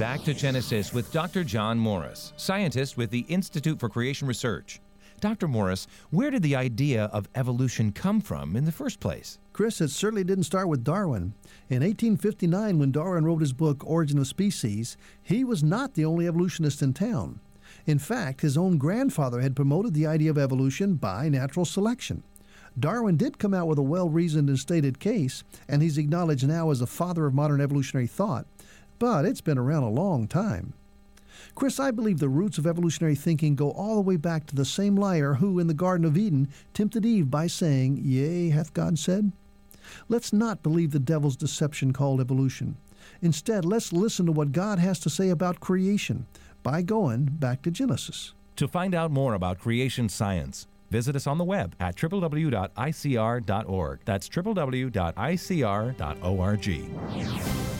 Back to Genesis with Dr. John Morris, scientist with the Institute for Creation Research. Dr. Morris, where did the idea of evolution come from in the first place? Chris, it certainly didn't start with Darwin. In 1859, when Darwin wrote his book, Origin of Species, he was not the only evolutionist in town. In fact, his own grandfather had promoted the idea of evolution by natural selection. Darwin did come out with a well-reasoned and stated case, and he's acknowledged now as the father of modern evolutionary thought, but it's been around a long time. Chris, I believe the roots of evolutionary thinking go all the way back to the same liar who, in the Garden of Eden, tempted Eve by saying, "Yea, hath God said?" Let's not believe the devil's deception called evolution. Instead, let's listen to what God has to say about creation by going back to Genesis. To find out more about creation science, visit us on the web at www.icr.org. That's www.icr.org.